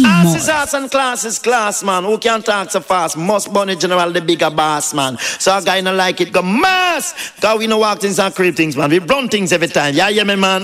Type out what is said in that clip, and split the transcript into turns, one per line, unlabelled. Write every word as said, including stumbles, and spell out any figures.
Asses, ass and class is class, man. Who can talk so fast? Must Bunny General, the bigger boss, man. So a guy not like it, go mass. Cause we no walk things and creep things, man. We run things every time. Yeah, yeah, me, man.